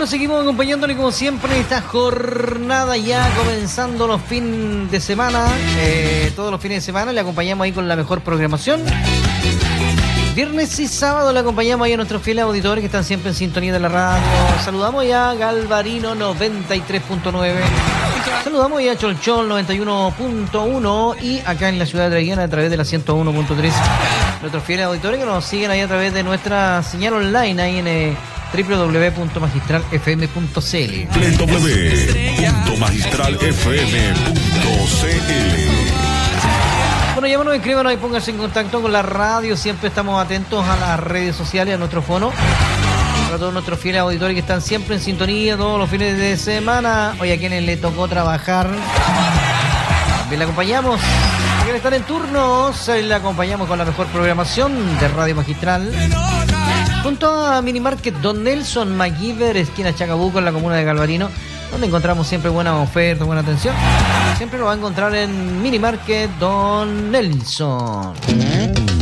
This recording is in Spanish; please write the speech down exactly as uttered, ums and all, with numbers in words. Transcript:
Bueno, seguimos acompañándole como siempre en esta jornada, ya comenzando los fines de semana. Eh, todos los fines de semana le acompañamos ahí con la mejor programación. Viernes y sábado le acompañamos ahí a nuestros fieles auditores que están siempre en sintonía de la radio. Saludamos ya a Galvarino noventa y tres punto nueve. Saludamos ya a Cholchol noventa y uno punto uno y acá en la ciudad de Traiguén a través de la ciento uno punto tres. Nuestros fieles auditores que nos siguen ahí a través de nuestra señal online ahí en eh, doble u doble u doble u punto magistral f m punto c l. doble u doble u doble u punto magistral f m punto c l. Bueno, llámanos, escríbanos y pónganse en contacto con la radio. Siempre estamos atentos a las redes sociales, a nuestro fono. Para todos nuestros fieles auditores que están siempre en sintonía todos los fines de semana. Hoy a quienes le tocó trabajar, también le acompañamos. A quienes están en turnos, le acompañamos con la mejor programación de Radio Magistral. Junto a Minimarket Don Nelson MacGyver, esquina Chacabuco, en la comuna de Galvarino, donde encontramos siempre buena oferta, buena atención. Siempre lo va a encontrar en Minimarket Don Nelson.